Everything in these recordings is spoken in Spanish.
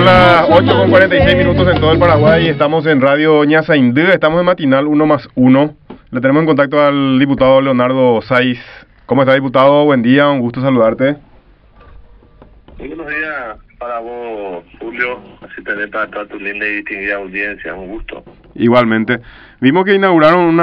Son las 8:46 en todo el Paraguay. Estamos en Radio Ñasaindú. Estamos en Matinal 1+1. Le tenemos en contacto al diputado Leonardo Saiz. ¿Cómo está, diputado? Buen día, un gusto saludarte. Muy buenos días para vos, Julio. Así tener para toda tu linda y distinguida audiencia. Un gusto. Igualmente. Vimos que inauguraron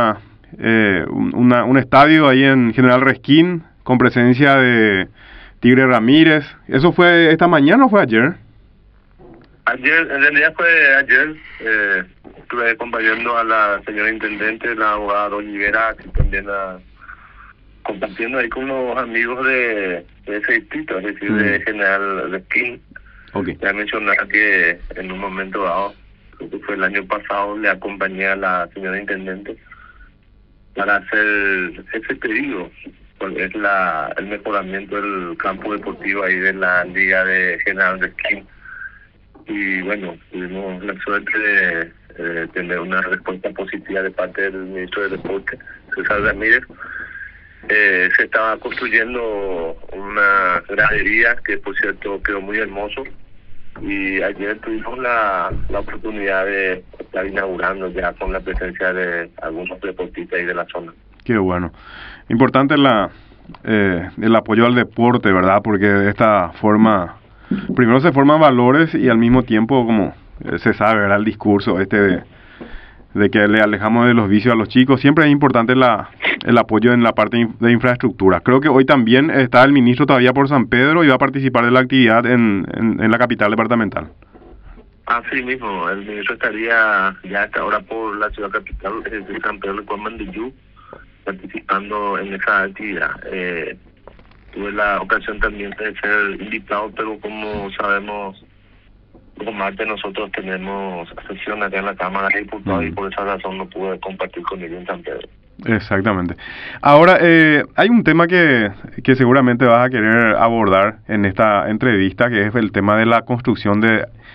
un estadio ahí en General Resquín con presencia de Tigre Ramírez. ¿Eso fue esta mañana o fue ayer? Ayer, en realidad fue ayer. Estuve acompañando a la señora intendente, la abogada Olivera, que también compartiendo ahí con unos amigos de ese distrito, es decir, de General Resquín. Okay. Ya mencionar que en un momento dado, creo que fue el año pasado, le acompañé a la señora intendente para hacer ese pedido, porque es el mejoramiento del campo deportivo ahí de la Liga de General Resquín. Y bueno, tuvimos la suerte de tener una respuesta positiva de parte del ministro de Deporte, César Ramírez. Se estaba construyendo una gradería que, por cierto, quedó muy hermoso, y ayer tuvimos la oportunidad de estar inaugurando ya con la presencia de algunos deportistas ahí de la zona. Qué bueno. Importante el apoyo al deporte, ¿verdad? Porque de esta forma, primero se forman valores y al mismo tiempo, como se sabe, ¿verdad? El discurso de que le alejamos de los vicios a los chicos. Siempre es importante el apoyo en la parte de infraestructura. Creo que hoy también está el ministro todavía por San Pedro y va a participar de la actividad en la capital departamental. Así mismo, el ministro estaría ya hasta ahora por la ciudad capital de San Pedro de Cuamandiyú, participando en esa actividad. Tuve la ocasión también de ser invitado, pero como sabemos, con Marte nosotros tenemos sesión acá en la Cámara de Diputados y por esa razón no pude compartir con ellos en San Pedro. Exactamente. Ahora, hay un tema que seguramente vas a querer abordar en esta entrevista, que es el tema de la construcción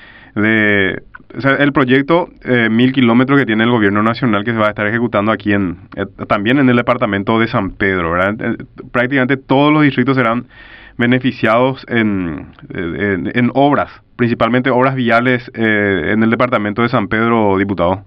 o sea, el proyecto 1000 kilómetros que tiene el gobierno nacional, que se va a estar ejecutando aquí también en el departamento de San Pedro, ¿verdad? Prácticamente todos los distritos serán beneficiados en obras, principalmente obras viales en el departamento de San Pedro, diputado.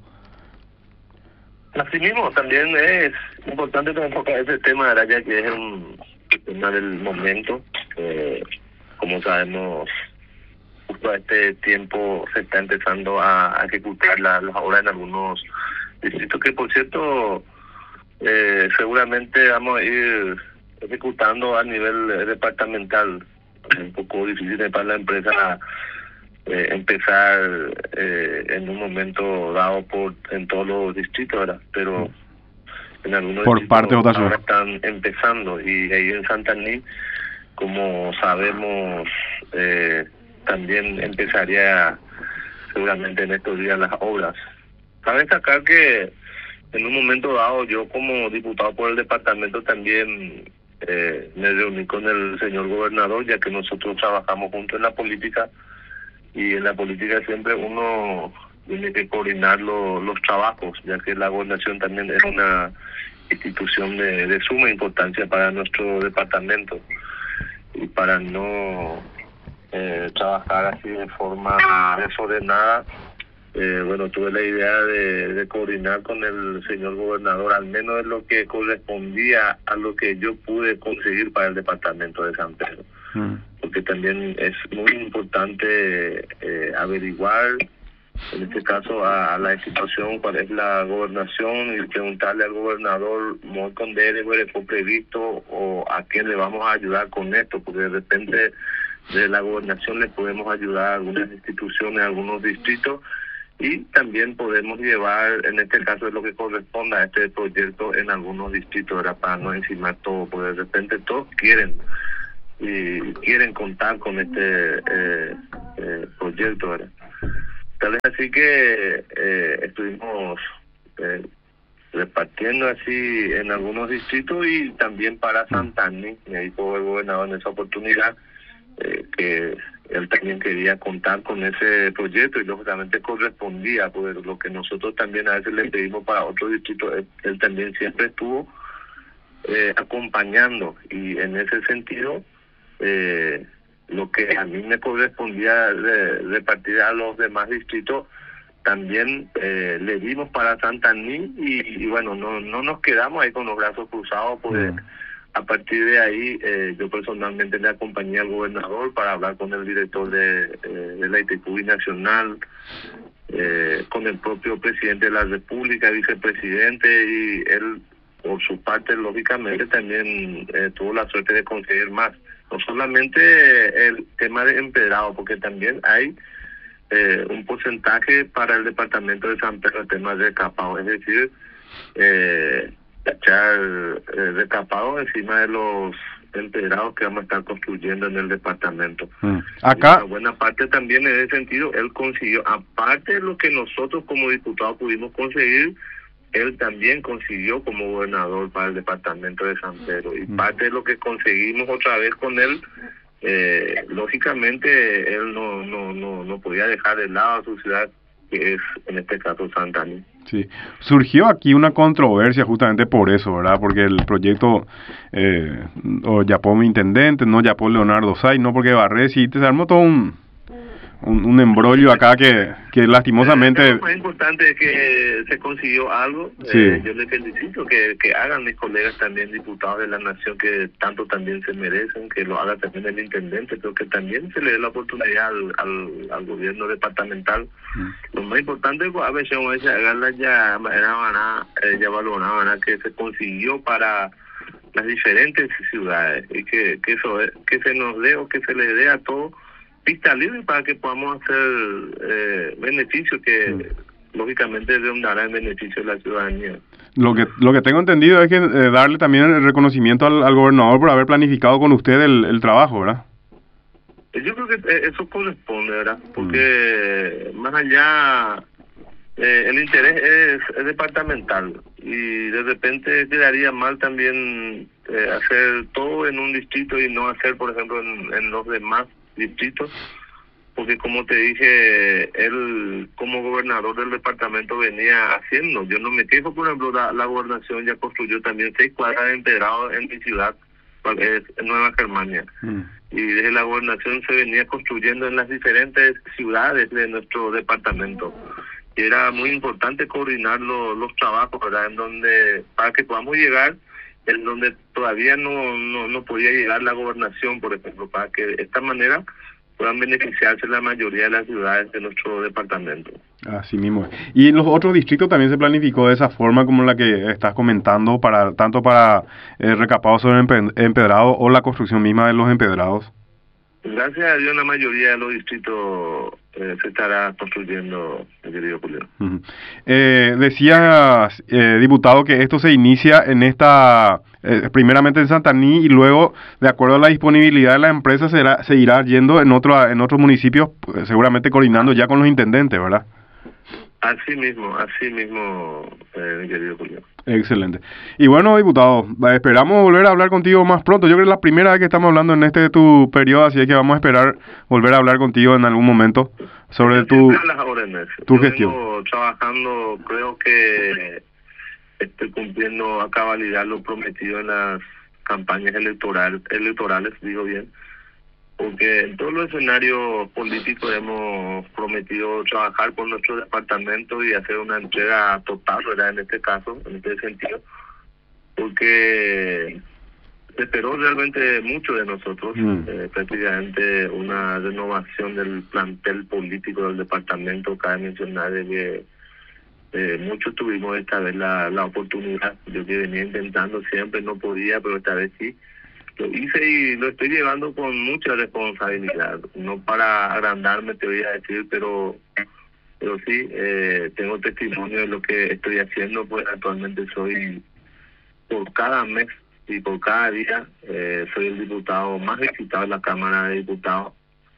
Asimismo, también es importante enfocar ese tema, ¿verdad? Ya que es un tema del momento. Como sabemos, justo a este tiempo se está empezando a ejecutar las obras en algunos distritos que, por cierto, seguramente vamos a ir ejecutando a nivel departamental. Es un poco difícil para la empresa empezar en un momento dado en todos los distritos, ¿verdad? Pero en algunos por parte de ahora están empezando, y ahí en Santaní, como sabemos, también empezaría seguramente en estos días las obras. Cabe destacar que en un momento dado, yo como diputado por el departamento también me reuní con el señor gobernador, ya que nosotros trabajamos juntos en la política, y en la política siempre uno tiene que coordinar los trabajos, ya que la gobernación también es una institución de suma importancia para nuestro departamento, y para no trabajar así de forma desordenada, bueno, tuve la idea de coordinar con el señor gobernador, al menos en lo que correspondía a lo que yo pude conseguir para el departamento de San Pedro. Porque también es muy importante averiguar, en este caso a la institución, cuál es la gobernación, y preguntarle al gobernador con fue previsto o a quién le vamos a ayudar con esto, porque de repente de la gobernación le podemos ayudar a algunas instituciones, a algunos distritos, y también podemos llevar, en este caso, es lo que corresponde a este proyecto en algunos distritos, ¿verdad? Para no encimar todo, porque de repente todos quieren contar con este proyecto, ¿verdad? Tal vez así que estuvimos repartiendo así en algunos distritos, y también para Santaní, me dijo el gobernador en esa oportunidad que él también quería contar con ese proyecto, y lógicamente correspondía, pues lo que nosotros también a veces le pedimos para otros distritos, él también siempre estuvo acompañando, y en ese sentido lo que a mí me correspondía repartir a los demás distritos, también le dimos para Santaní y bueno, no nos quedamos ahí con los brazos cruzados, pues a partir de ahí yo personalmente le acompañé al gobernador para hablar con el director de la ITQI Nacional, con el propio presidente de la República, vicepresidente, y él, por su parte, lógicamente, también tuvo la suerte de conseguir más. No solamente el tema de empedrado, porque también hay un porcentaje para el departamento de San Pedro, el tema de recapado, es decir, echar recapado encima de los empedrados que vamos a estar construyendo en el departamento. Acá, una buena parte también en ese sentido, él consiguió, aparte de lo que nosotros como diputados pudimos conseguir, él también consiguió como gobernador para el departamento de San Pedro, y parte de lo que conseguimos otra vez con él, lógicamente él no podía dejar de lado a su ciudad, que es en este caso Santaní. Sí, surgió aquí una controversia justamente por eso, ¿verdad? Porque el proyecto o yapó mi intendente, no yapó Leonardo Say, no porque Barrés, y se armó todo un embrollo acá que lastimosamente... Lo más importante es que se consiguió algo. Sí. Yo les felicito que hagan mis colegas también diputados de la nación, que tanto también se merecen, que lo haga también el intendente, pero que también se le dé la oportunidad al gobierno departamental. Lo más importante es a veces que se consiguió para las diferentes ciudades, y que eso que se nos dé o que se le dé a todos pista libre para que podamos hacer beneficios que lógicamente redundará en beneficio de la ciudadanía. Lo que tengo entendido es que darle también el reconocimiento al gobernador por haber planificado con usted el trabajo, ¿verdad? Yo creo que eso corresponde, ¿verdad? Porque más allá el interés es departamental, y de repente quedaría mal también hacer todo en un distrito y no hacer, por ejemplo, en los demás distritos, porque como te dije, él como gobernador del departamento venía haciendo. Yo no me quejo, por ejemplo, la gobernación ya construyó también 6 cuadras de empedrado en mi ciudad, es Nueva Germania, y desde la gobernación se venía construyendo en las diferentes ciudades de nuestro departamento, y era muy importante coordinar los trabajos, ¿verdad? En donde, para que podamos llegar en donde todavía no podía llegar la gobernación, por ejemplo, para que de esta manera puedan beneficiarse la mayoría de las ciudades de nuestro departamento. Así mismo. Y en los otros distritos también se planificó de esa forma como la que estás comentando, tanto para recapado sobre empedrado o la construcción misma de los empedrados. Gracias a Dios, la mayoría de los distritos se estará construyendo, mi querido Julio. Decías, diputado, que esto se inicia en primeramente en Santaní, y luego, de acuerdo a la disponibilidad de la empresa, se irá yendo en otros municipios, seguramente coordinando ya con los intendentes, ¿verdad? Así mismo, mi querido Julio. Excelente. Y bueno, diputado, esperamos volver a hablar contigo más pronto. yo creo que es la primera vez que estamos hablando en tu periodo, así es que vamos a esperar volver a hablar contigo en algún momento sobre tu gestión. Vengo trabajando, creo que estoy cumpliendo a cabalidad lo prometido en las campañas electorales, digo bien, porque en todos los escenarios políticos hemos prometido trabajar con nuestro departamento y hacer una entrega total, ¿verdad? En este caso, en este sentido, porque se esperó realmente mucho de nosotros, prácticamente una renovación del plantel político del departamento. Cabe mencionar de que muchos tuvimos esta vez la oportunidad. Yo que venía intentando siempre, no podía, pero esta vez sí. Lo hice y lo estoy llevando con mucha responsabilidad, no para agrandarme, te voy a decir, pero sí, tengo testimonio de lo que estoy haciendo, pues actualmente soy, por cada mes y por cada día, soy el diputado más visitado en la Cámara de Diputados.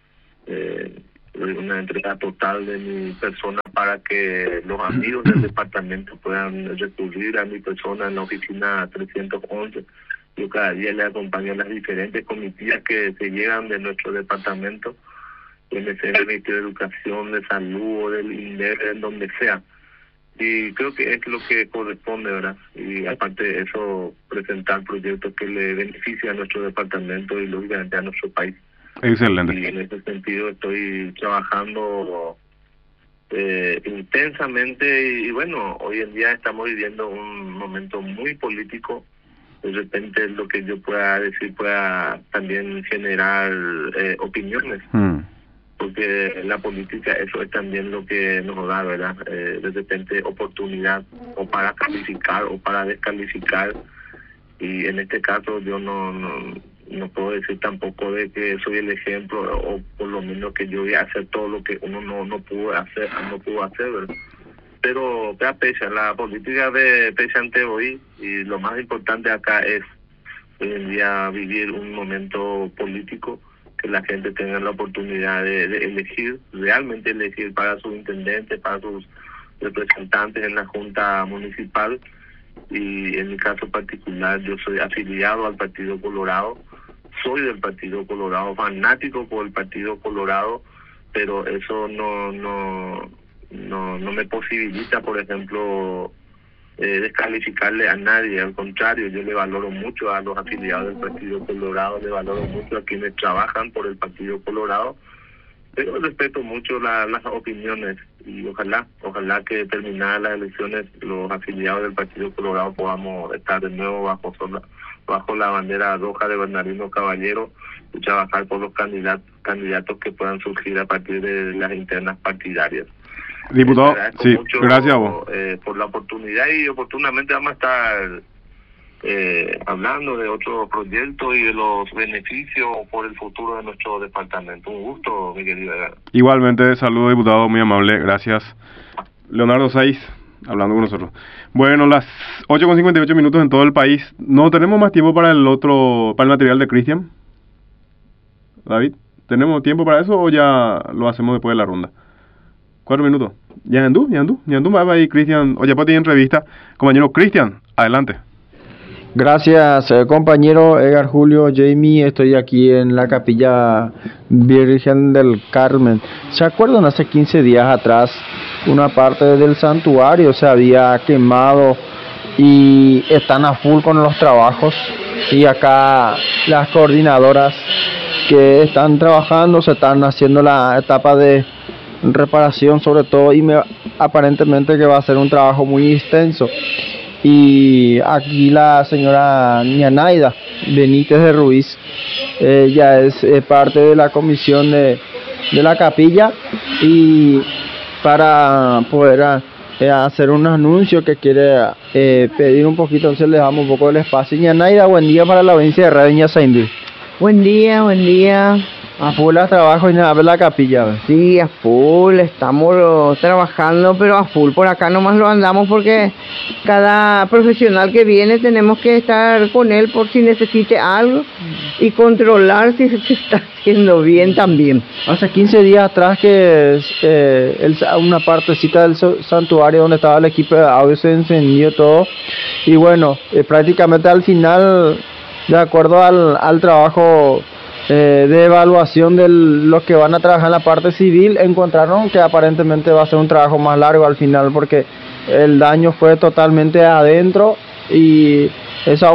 Una entrega total de mi persona para que los amigos del departamento puedan recurrir a mi persona en la oficina 311. Yo cada día le acompaño a las diferentes comitivas que se llegan de nuestro departamento, en el Ministerio de Educación, de Salud o del INDER, en donde sea. Y creo que es lo que corresponde, ¿verdad? Y aparte de eso, presentar proyectos que le beneficien a nuestro departamento y lógicamente a nuestro país. Excelente. Y en ese sentido estoy trabajando intensamente y bueno, hoy en día estamos viviendo un momento muy político. De repente lo que yo pueda decir pueda también generar opiniones, porque la política eso es también lo que nos da, ¿verdad? De repente oportunidad o para calificar o para descalificar, y en este caso yo no puedo decir tampoco de que soy el ejemplo, o por lo menos que yo voy a hacer todo lo que uno no pudo hacer, ¿verdad? Pero pese la política de pese ante hoy, y lo más importante acá es hoy en día vivir un momento político, que la gente tenga la oportunidad de elegir, realmente elegir para sus intendentes, para sus representantes en la Junta Municipal. Y en mi caso particular, yo soy afiliado al Partido Colorado, soy del Partido Colorado, fanático por el Partido Colorado, pero eso no me posibilita, por ejemplo, descalificarle a nadie. Al contrario, yo le valoro mucho a los afiliados del Partido Colorado, le valoro mucho a quienes trabajan por el Partido Colorado, pero respeto mucho las opiniones, y ojalá que terminadas las elecciones los afiliados del Partido Colorado podamos estar de nuevo bajo la bandera roja de Bernardino Caballero y trabajar por los candidatos que puedan surgir a partir de las internas partidarias. Diputado, sí, mucho, gracias a vos. Por la oportunidad, y oportunamente vamos a estar hablando de otros proyectos y de los beneficios por el futuro de nuestro departamento. Un gusto, mi querido Edgar. Igualmente, saludo, diputado, muy amable, gracias. Leonardo Saiz, hablando con nosotros. Bueno, las 8:58 en todo el país. ¿No tenemos más tiempo para el material de Cristian? David, ¿tenemos tiempo para eso o ya lo hacemos después de la ronda? 4 minutos. Yandu, va ahí Cristian. Oye, pues tiene entrevista. Compañero Cristian, adelante. Gracias, compañero Edgar, Julio, Jamie. Estoy aquí en la Capilla Virgen del Carmen. ¿Se acuerdan? Hace 15 días atrás una parte del santuario se había quemado y están a full con los trabajos. Y acá las coordinadoras que están trabajando se están haciendo la etapa de reparación sobre todo, y aparentemente que va a ser un trabajo muy extenso. Y aquí la señora Ñanaida Benítez de Ruiz, ella es parte de la comisión de la capilla, y para poder hacer un anuncio que quiere pedir un poquito, entonces le damos un poco del espacio. Ñanaida, buen día para la audiencia de Radio Ñasaindú. Buen día. A full a trabajo y nada, ver la capilla. ¿Ves? Sí, a full, estamos trabajando, pero a full. Por acá nomás lo andamos porque cada profesional que viene tenemos que estar con él por si necesite algo y controlar si se está haciendo bien también. Hace 15 días atrás que una partecita del santuario donde estaba el equipo de audio se encendió todo, y bueno, prácticamente al final, de acuerdo al trabajo de evaluación de los que van a trabajar en la parte civil, encontraron que aparentemente va a ser un trabajo más largo al final, porque el daño fue totalmente adentro, y ese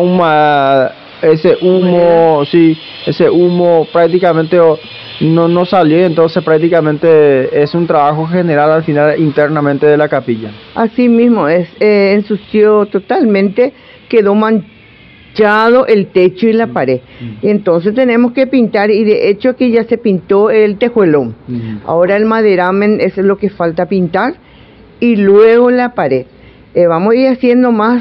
humo prácticamente no salió. Entonces prácticamente es un trabajo general al final internamente de la capilla. Así mismo ensució totalmente, quedó manchado el techo y la pared. Y entonces tenemos que pintar, y de hecho aquí ya se pintó el tejuelón. Ahora el maderamen, eso es lo que falta pintar, y luego la pared. Vamos a ir haciendo más,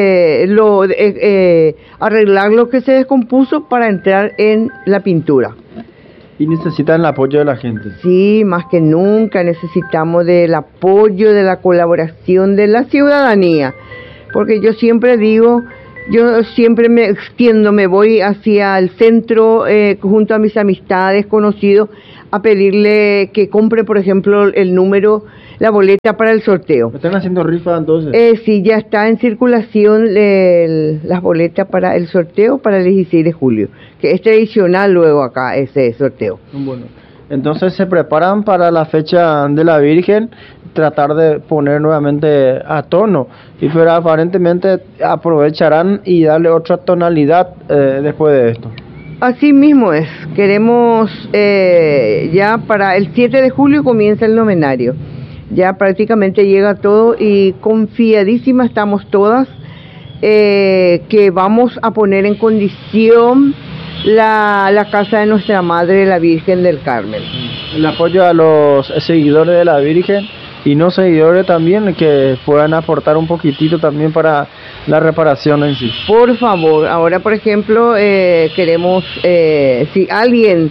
arreglar lo que se descompuso para entrar en la pintura. Y necesitan el apoyo de la gente. Sí, más que nunca necesitamos del apoyo, de la colaboración de la ciudadanía, porque yo siempre digo, yo siempre me extiendo, me voy hacia el centro junto a mis amistades, conocidos, a pedirle que compre, por ejemplo, la boleta para el sorteo. ¿Están haciendo rifa entonces? Sí, ya está en circulación las boletas para el sorteo para el 16 de julio, que es tradicional luego acá ese sorteo. Bueno, entonces se preparan para la fecha de la Virgen, tratar de poner nuevamente a tono, pero aparentemente aprovecharán y darle otra tonalidad después de esto. Así mismo es. Queremos ya para el 7 de julio comienza el novenario. Ya prácticamente llega todo y confiadísimas estamos todas que vamos a poner en condición la casa de nuestra Madre, la Virgen del Carmen. El apoyo a los seguidores de la Virgen y no seguidores también, que puedan aportar un poquitito también para la reparación en sí. Por favor, ahora por ejemplo queremos, si alguien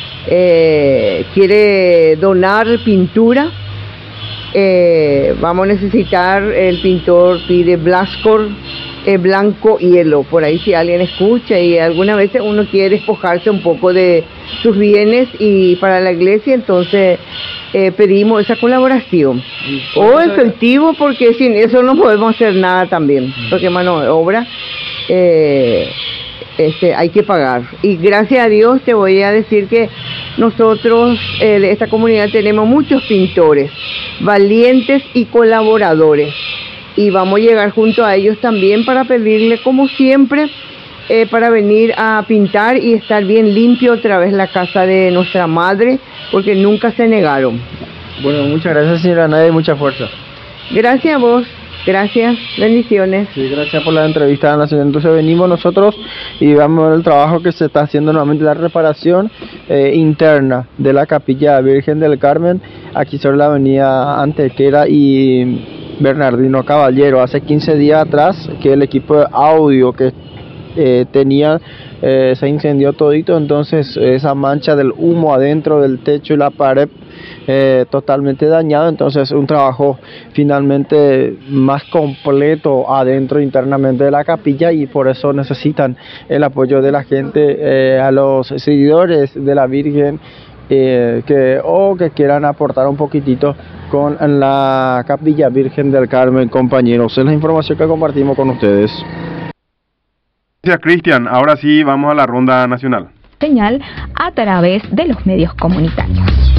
quiere donar pintura, vamos a necesitar, el pintor pide Blascor, blanco hielo, por ahí si alguien escucha y alguna vez uno quiere despojarse un poco de sus bienes y para la iglesia, entonces pedimos esa colaboración. O efectivo, porque sin eso no podemos hacer nada también, porque mano de obra hay que pagar. Y gracias a Dios te voy a decir que nosotros de esta comunidad tenemos muchos pintores valientes y colaboradores, y vamos a llegar junto a ellos también para pedirle, como siempre, para venir a pintar y estar bien limpio otra vez la casa de nuestra Madre, porque nunca se negaron. Bueno, muchas gracias, señora Nadia, y mucha fuerza. Gracias a vos, gracias, bendiciones. Sí, gracias por la entrevista, Ana. Entonces venimos nosotros y vamos a ver el trabajo que se está haciendo nuevamente, la reparación interna de la Capilla Virgen del Carmen, aquí sobre la avenida Antequera y Bernardino Caballero. Hace 15 días atrás que el equipo de audio que tenía se incendió todito, entonces esa mancha del humo adentro del techo y la pared totalmente dañado, entonces un trabajo finalmente más completo adentro internamente de la capilla, y por eso necesitan el apoyo de la gente, a los seguidores de la Virgen que quieran aportar un poquitito con la Capilla Virgen del Carmen, compañeros. Es la información que compartimos con ustedes. Gracias, Cristian. Ahora sí vamos a la ronda nacional. Señal a través de los medios comunitarios.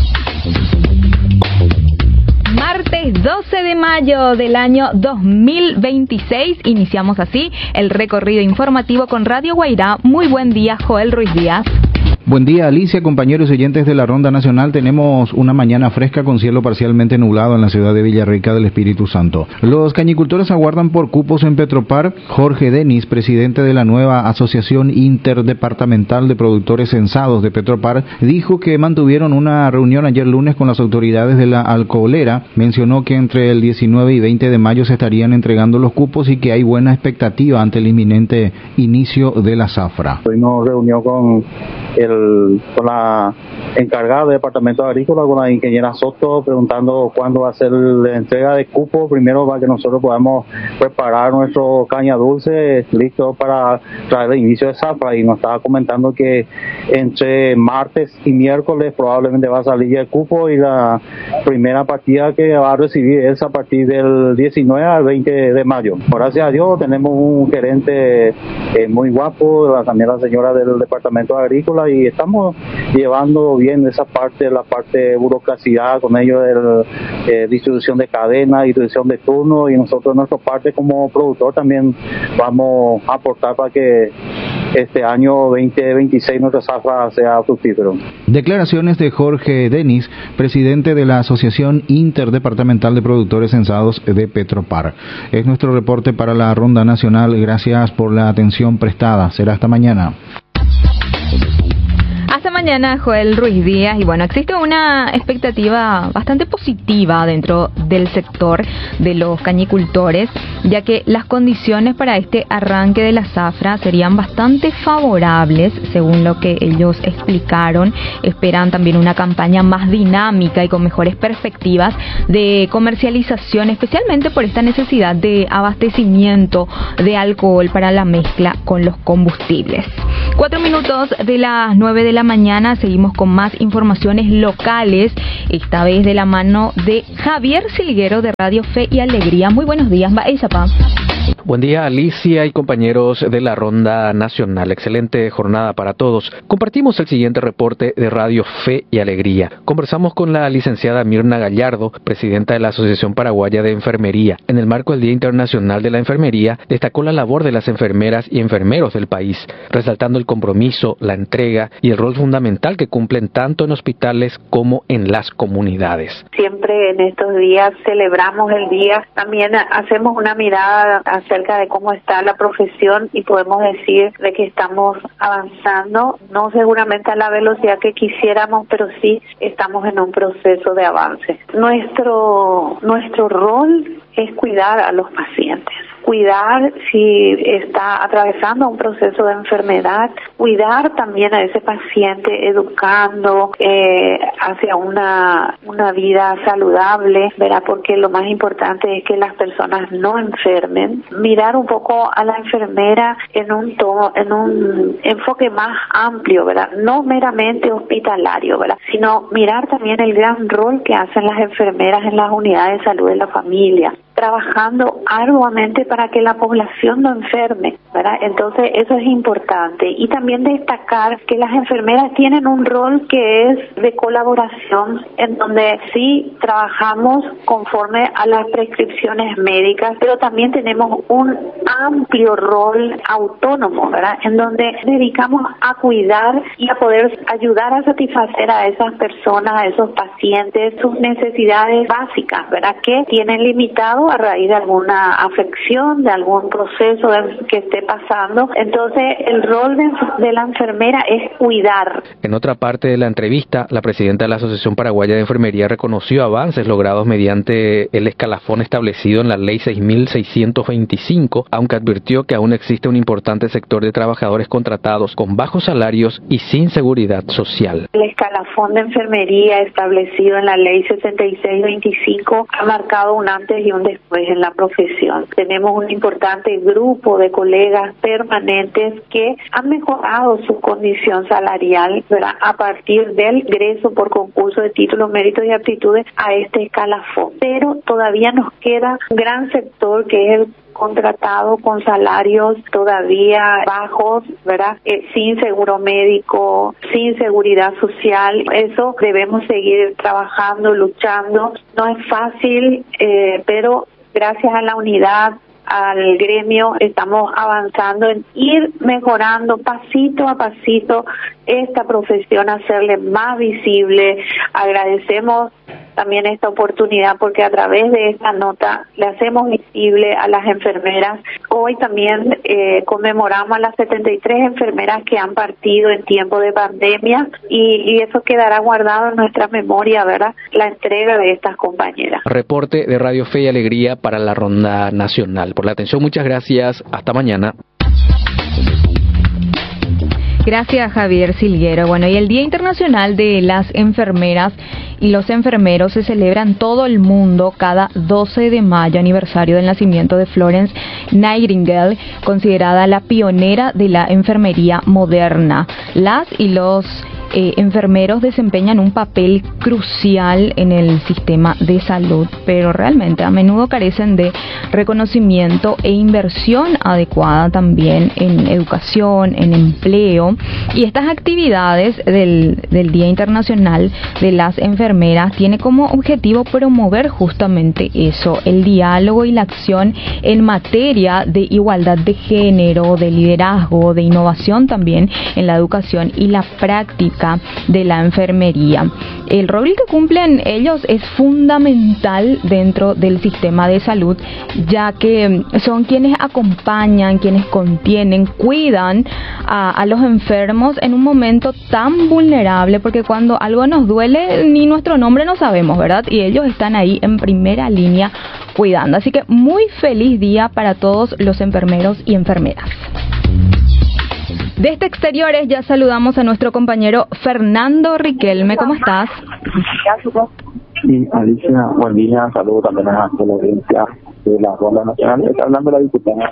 Martes 12 de mayo del año 2026, iniciamos así el recorrido informativo con Radio Guairá. Muy buen día, Joel Ruiz Díaz. Buen día, Alicia, compañeros y oyentes de la Ronda Nacional. Tenemos una mañana fresca con cielo parcialmente nublado en la ciudad de Villarrica del Espíritu Santo. Los cañicultores aguardan por cupos en Petropar. Jorge Denis, presidente de la nueva Asociación Interdepartamental de Productores Censados de Petropar, dijo que mantuvieron una reunión ayer lunes con las autoridades de la alcoholera. Mencionó que entre el 19 y 20 de mayo se estarían entregando los cupos y que hay buena expectativa ante el inminente inicio de la zafra. Hoy nos reunió con la encargada del departamento agrícola, con la ingeniera Soto, preguntando cuándo va a ser la entrega de cupo, primero para que nosotros podamos preparar nuestro caña dulce listo para traer el inicio de zafra, y nos estaba comentando que entre martes y miércoles probablemente va a salir el cupo, y la primera partida que va a recibir es a partir del 19 al 20 de mayo. Gracias a Dios tenemos un gerente muy guapo, también la señora del departamento agrícola, y estamos llevando bien esa parte, la parte de burocracia con ellos, de distribución de cadena, distribución de turno, y nosotros nuestra parte como productor también vamos a aportar para que este año 2026 nuestra zafra sea fructífero. Declaraciones de Jorge Denis, presidente de la Asociación Interdepartamental de Productores Censados de Petropar. Es nuestro reporte para la Ronda Nacional. Gracias por la atención prestada. Será hasta mañana. Hasta mañana, Joel Ruiz Díaz. Y bueno, existe una expectativa bastante positiva dentro del sector de los cañicultores, ya que las condiciones para este arranque de la zafra serían bastante favorables, según lo que ellos explicaron. Esperan también una campaña más dinámica y con mejores perspectivas de comercialización, especialmente por esta necesidad de abastecimiento de alcohol para la mezcla con los combustibles. 4 minutos de las 9 de la mañana, seguimos con más informaciones locales, esta vez de la mano de Javier Silguero de Radio Fe y Alegría. Muy buenos días, Baezapa. Buen día, Alicia y compañeros de la Ronda Nacional. Excelente jornada para todos. Compartimos el siguiente reporte de Radio Fe y Alegría. Conversamos con la licenciada Mirna Gallardo, presidenta de la Asociación Paraguaya de Enfermería. En el marco del Día Internacional de la Enfermería, destacó la labor de las enfermeras y enfermeros del país, resaltando el compromiso, la entrega y el rol fundamental que cumplen tanto en hospitales como en las comunidades. Siempre en estos días celebramos el día, también hacemos una mirada acerca de cómo está la profesión y podemos decir de que estamos avanzando, no seguramente a la velocidad que quisiéramos, pero sí estamos en un proceso de avance. Nuestro rol es cuidar a los pacientes. Cuidar si está atravesando un proceso de enfermedad, cuidar también a ese paciente educando hacia una vida saludable, ¿verdad? Porque lo más importante es que las personas no enfermen. Mirar un poco a la enfermera en un enfoque más amplio, ¿verdad? No meramente hospitalario, ¿verdad? Sino mirar también el gran rol que hacen las enfermeras en las unidades de salud de la familia, trabajando arduamente para que la población no enferme, ¿verdad? Entonces eso es importante. Y también destacar que las enfermeras tienen un rol que es de colaboración, en donde sí trabajamos conforme a las prescripciones médicas, pero también tenemos un amplio rol autónomo, ¿verdad? En donde dedicamos a cuidar y a poder ayudar a satisfacer a esas personas, a esos pacientes, sus necesidades básicas, ¿verdad? Que tienen limitado a raíz de alguna afección, de algún proceso que esté pasando. Entonces, el rol de la enfermera es cuidar. En otra parte de la entrevista, la presidenta de la Asociación Paraguaya de Enfermería reconoció avances logrados mediante el escalafón establecido en la Ley 6.625, aunque advirtió que aún existe un importante sector de trabajadores contratados con bajos salarios y sin seguridad social. El escalafón de enfermería establecido en la Ley 7625 ha marcado un antes y un después en la profesión. Tenemos un importante grupo de colegas permanentes que han mejorado su condición salarial, ¿verdad? A partir del ingreso por concurso de títulos, méritos y aptitudes a este escalafón. Pero todavía nos queda un gran sector que es el contratado con salarios todavía bajos, ¿verdad? Sin seguro médico, sin seguridad social. Eso debemos seguir trabajando, luchando. No es fácil, pero gracias a la unidad, al gremio, estamos avanzando en ir mejorando pasito a pasito esta profesión, hacerle más visible. Agradecemos también esta oportunidad porque a través de esta nota le hacemos visible a las enfermeras. Hoy también conmemoramos a las 73 enfermeras que han partido en tiempo de pandemia y eso quedará guardado en nuestra memoria, ¿verdad? La entrega de estas compañeras. Reporte de Radio Fe y Alegría para la Ronda Nacional. Por la atención, muchas gracias. Hasta mañana. Gracias, Javier Silguero. Bueno, y el Día Internacional de las Enfermeras y los Enfermeros se celebra en todo el mundo cada 12 de mayo, aniversario del nacimiento de Florence Nightingale, considerada la pionera de la enfermería moderna. Las y los enfermeros desempeñan un papel crucial en el sistema de salud, pero realmente a menudo carecen de reconocimiento e inversión adecuada también en educación, en empleo. Y estas actividades del Día Internacional de las Enfermeras tiene como objetivo promover justamente eso, el diálogo y la acción en materia de igualdad de género, de liderazgo, de innovación también en la educación y la práctica de la enfermería. El rol que cumplen ellos es fundamental dentro del sistema de salud, ya que son quienes acompañan, quienes contienen, cuidan a los enfermos en un momento tan vulnerable, porque cuando algo nos duele ni nuestro nombre no sabemos, ¿verdad? Y ellos están ahí en primera línea cuidando. Así que muy feliz día para todos los enfermeros y enfermeras. Desde Exteriores ya saludamos a nuestro compañero Fernando Riquelme. ¿Cómo estás? Sí, Alicia, buen día. Saludos también a la audiencia de la Ronda Nacional. Está hablando la diputada.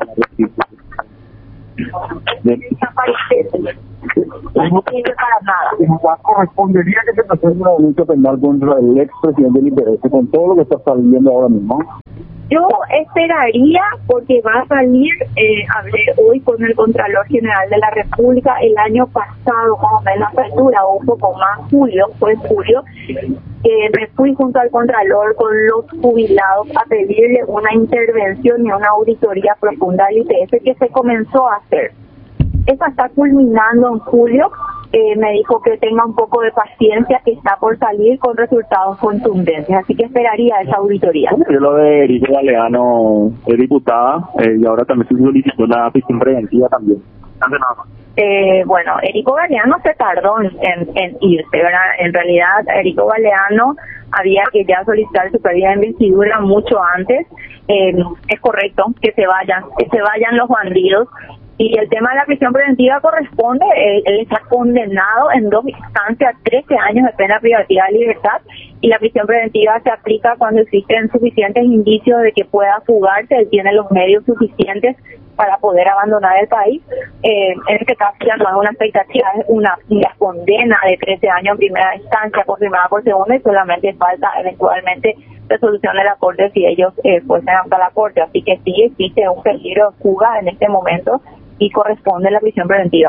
¿Correspondería que se presente una denuncia penal contra el expresidente del IPS con todo lo que está saliendo ahora mismo? Yo esperaría, porque va a salir, hablé hoy con el Contralor General de la República, el año pasado, más o menos, apertura, un poco más, fue en julio, me fui junto al Contralor con los jubilados a pedirle una intervención y una auditoría profunda al IPS que se comenzó a hacer. Esa está culminando en julio. Me dijo que tenga un poco de paciencia, que está por salir con resultados contundentes, así que esperaría esa auditoría. Yo lo de Erico Galeano, es diputada, y ahora también se solicitó la prisión preventiva también. Bueno, Erico Galeano se tardó en irse, ¿verdad? En realidad, Erico Galeano había que ya solicitar su pérdida de investidura mucho antes. Es correcto que se vayan los bandidos. Y el tema de la prisión preventiva corresponde, él está condenado en 2 instancias a 13 años de pena privativa de libertad, y la prisión preventiva se aplica cuando existen suficientes indicios de que pueda fugarse, él tiene los medios suficientes para poder abandonar el país. En este caso ya no es una expectativa, es una condena de 13 años en primera instancia confirmada por segunda, y solamente falta eventualmente resolución de la Corte si ellos fuesen hasta la Corte. Así que sí existe un peligro de fuga en este momento y corresponde la prisión preventiva.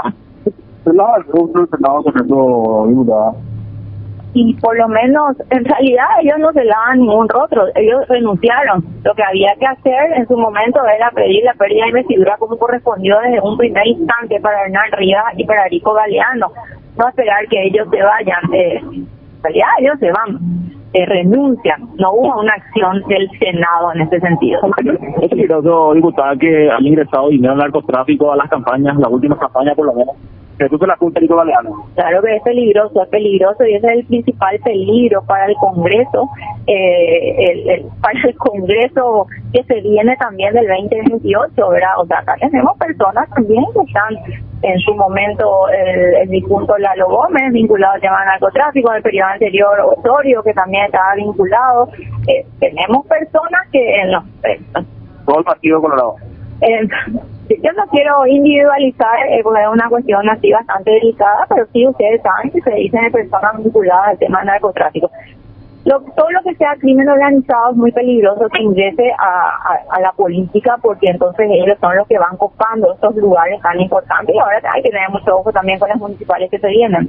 Y por lo menos, en realidad ellos no se lavan ningún rostro, ellos renunciaron. Lo que había que hacer en su momento era pedir la pérdida de investidura como correspondió desde un primer instante para Hernán Rivas y para Erico Galeano, no esperar que ellos se vayan. En realidad ellos se van, renuncian, no hubo una acción del Senado en ese sentido. Es peligroso, diputada, que han ingresado dinero al narcotráfico a las campañas, las últimas campañas por lo menos. ¿Eso se la culpa Erico Galeano? Claro que es peligroso y ese es el principal peligro para el Congreso, para el Congreso que se viene también del 2028, ¿verdad? O sea, acá tenemos personas también que están en su momento, el difunto Lalo Gómez, vinculado al tema del narcotráfico, en el periodo anterior Osorio, que también estaba vinculado. Tenemos personas que en los... todo el Partido Colorado. Yo no quiero individualizar, porque es una cuestión así bastante delicada, pero sí ustedes saben que se dicen de personas vinculadas al tema del narcotráfico. Todo lo que sea crimen organizado es muy peligroso que ingrese a la política, porque entonces ellos son los que van copando estos lugares tan importantes, y ahora hay que tener mucho ojo también con las municipales que se vienen.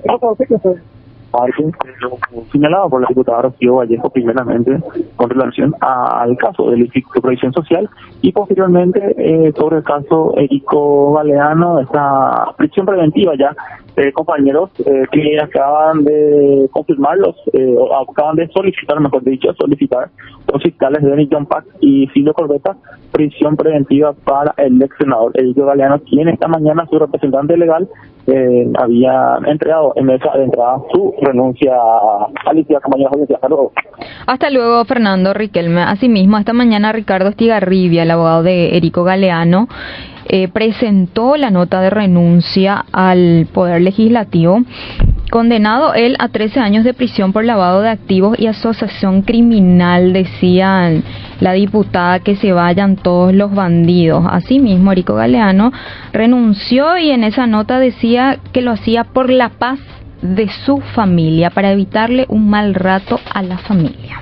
Señalado por la diputada Rocío Vallejo primeramente con relación al caso del Instituto de Previsión Social, y posteriormente sobre el caso Erico Galeano, esta prisión preventiva ya, compañeros que acaban de confirmarlos, acaban de solicitar, mejor dicho, los fiscales de John Pack y Silvio Corbetta, prisión preventiva para el ex senador Erico Galeano, quien esta mañana su representante legal había entregado en mesa de entrada su renuncia a liquidar compañeros. Hasta luego. Hasta luego, Fernando Riquelme. Asimismo, esta mañana Ricardo Estigarribia, el abogado de Erico Galeano, presentó la nota de renuncia al Poder Legislativo, condenado él a 13 años de prisión por lavado de activos y asociación criminal. Decía la diputada que se vayan todos los bandidos. Asimismo, Erico Galeano renunció y en esa nota decía que lo hacía por la paz de su familia, para evitarle un mal rato a la familia.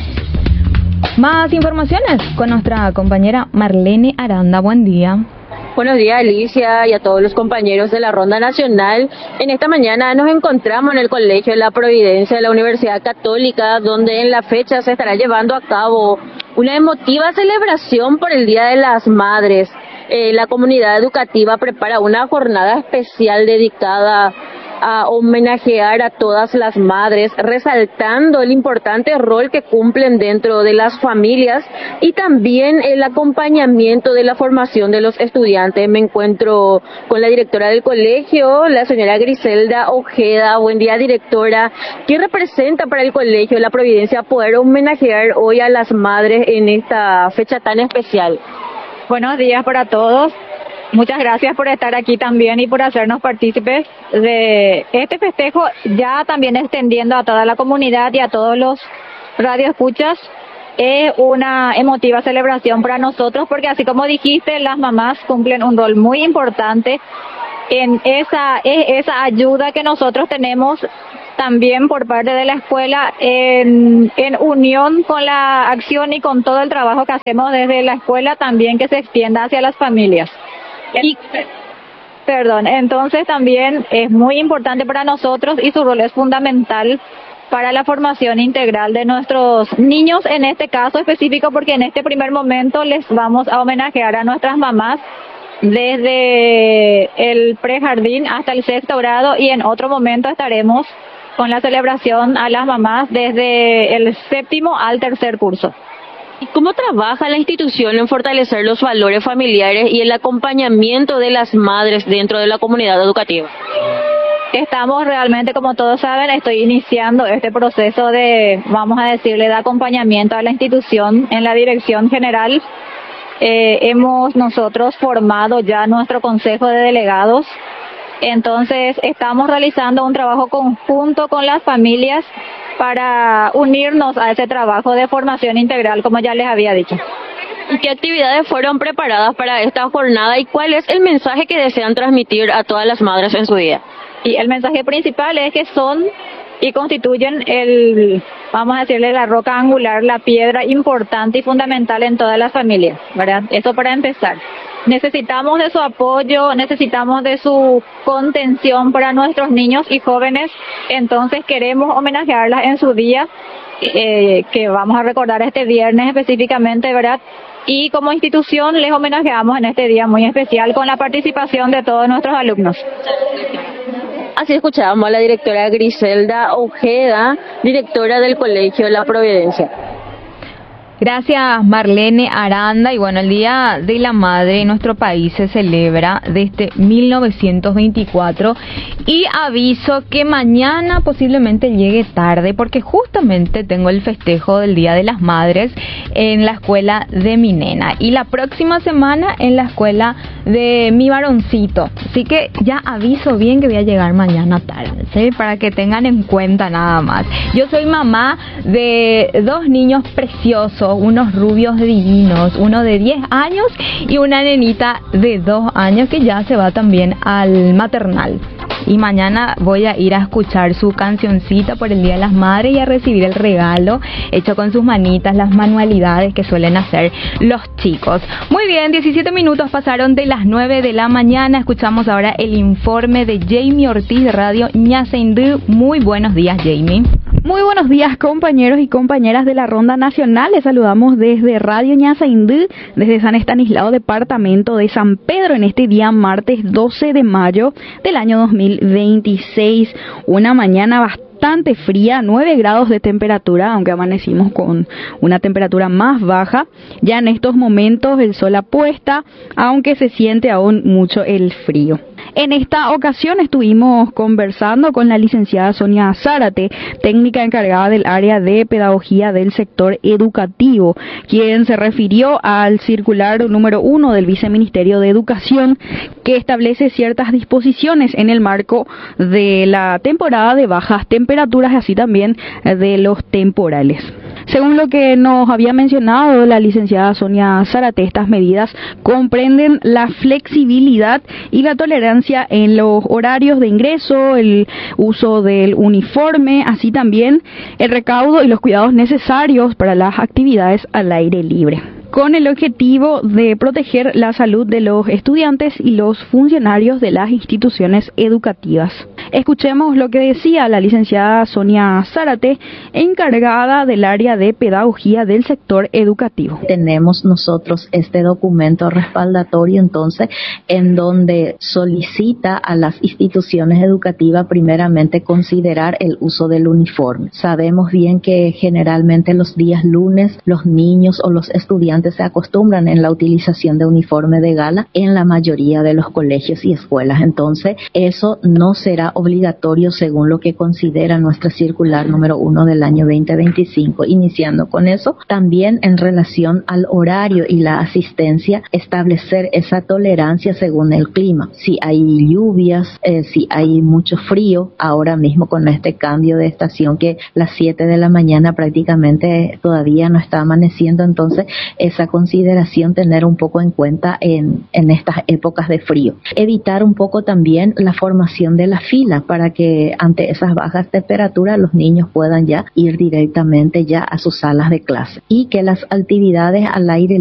Más informaciones con nuestra compañera Marlene Aranda. Buen día. Buenos días, Alicia, y a todos los compañeros de la Ronda Nacional. En esta mañana nos encontramos en el Colegio de la Providencia de la Universidad Católica, donde en la fecha se estará llevando a cabo una emotiva celebración por el Día de las Madres. La comunidad educativa prepara una jornada especial dedicada a homenajear a todas las madres, resaltando el importante rol que cumplen dentro de las familias y también el acompañamiento de la formación de los estudiantes. Me encuentro con la directora del colegio, la señora Griselda Ojeda. Buen día, directora. ¿Qué representa para el colegio La Providencia poder homenajear hoy a las madres en esta fecha tan especial? Buenos días para todos. Muchas gracias por estar aquí también y por hacernos partícipes de este festejo, ya también extendiendo a toda la comunidad y a todos los radioescuchas. Es una emotiva celebración para nosotros porque, así como dijiste, las mamás cumplen un rol muy importante en esa ayuda que nosotros tenemos también por parte de la escuela en unión con la acción y con todo el trabajo que hacemos desde la escuela también que se extienda hacia las familias. Entonces también es muy importante para nosotros y su rol es fundamental para la formación integral de nuestros niños, en este caso específico, porque en este primer momento les vamos a homenajear a nuestras mamás desde el prejardín hasta el 6º grado, y en otro momento estaremos con la celebración a las mamás desde el 7º al 3er curso. ¿Y cómo trabaja la institución en fortalecer los valores familiares y el acompañamiento de las madres dentro de la comunidad educativa? Estamos realmente, como todos saben, estoy iniciando este proceso de, vamos a decirle, de acompañamiento a la institución en la dirección general. Hemos nosotros formado ya nuestro consejo de delegados, entonces estamos realizando un trabajo conjunto con las familias para unirnos a ese trabajo de formación integral, como ya les había dicho. ¿Y qué actividades fueron preparadas para esta jornada y cuál es el mensaje que desean transmitir a todas las madres en su día? Y el mensaje principal es que son y constituyen vamos a decirle, la roca angular, la piedra importante y fundamental en todas las familias, ¿verdad? Eso para empezar. Necesitamos de su apoyo, necesitamos de su contención para nuestros niños y jóvenes, entonces queremos homenajearlas en su día, que vamos a recordar este viernes específicamente, ¿verdad? Y como institución les homenajeamos en este día muy especial con la participación de todos nuestros alumnos. Así escuchábamos a la directora Griselda Ojeda, directora del Colegio La Providencia. Gracias, Marlene Aranda. Y bueno, el Día de la Madre en nuestro país se celebra desde 1924 y aviso que mañana posiblemente llegue tarde porque justamente tengo el festejo del Día de las Madres en la escuela de mi nena y la próxima semana en la escuela de mi varoncito. Así que ya aviso bien que voy a llegar mañana tarde, ¿sí? Para que tengan en cuenta nada más. Yo soy mamá de 2 niños preciosos, unos rubios divinos, uno de 10 años y una nenita de 2 años que ya se va también al maternal. Y mañana voy a ir a escuchar su cancioncita por el Día de las Madres y a recibir el regalo hecho con sus manitas, las manualidades que suelen hacer los chicos. Muy bien, 17 minutos pasaron de las 9 de la mañana. Escuchamos ahora el informe de Jamie Ortiz de Radio Ñaceindú. Muy buenos días, Jamie. Muy buenos días, compañeros y compañeras de la Ronda Nacional. Les saludamos desde Radio Ñaceindú, desde San Estanislao, departamento de San Pedro, en este día martes 12 de mayo del año 2026. Una mañana bastante fría, 9 grados de temperatura, aunque amanecimos con una temperatura más baja. Ya en estos momentos el sol apuesta, aunque se siente aún mucho el frío. En esta ocasión estuvimos conversando con la licenciada Sonia Zárate, técnica encargada del área de pedagogía del sector educativo, quien se refirió al circular número 1 del Viceministerio de Educación, que establece ciertas disposiciones en el marco de la temporada de bajas temperaturas y así también de los temporales. Según lo que nos había mencionado la licenciada Sonia Zárate, estas medidas comprenden la flexibilidad y la tolerancia en los horarios de ingreso, el uso del uniforme, así también el recaudo y los cuidados necesarios para las actividades al aire libre, con el objetivo de proteger la salud de los estudiantes y los funcionarios de las instituciones educativas. Escuchemos lo que decía la licenciada Sonia Zárate, encargada del área de pedagogía del sector educativo. Tenemos nosotros este documento respaldatorio entonces en donde solicita a las instituciones educativas primeramente considerar el uso del uniforme. Sabemos bien que generalmente los días lunes los niños o los estudiantes se acostumbran en la utilización de uniforme de gala en la mayoría de los colegios y escuelas. Entonces, eso no será obligatorio según lo que considera nuestra circular número 1 del año 2025. Iniciando con eso, también en relación al horario y la asistencia, establecer esa tolerancia según el clima. Si hay lluvias, si hay mucho frío, ahora mismo con este cambio de estación que las 7 de la mañana prácticamente todavía no está amaneciendo, entonces esa consideración tener un poco en cuenta en estas épocas de frío. Evitar un poco también la formación de la fila. tranquila para que ante esas bajas temperaturas los niños puedan ya ir directamente ya a sus salas de clase y que las actividades al aire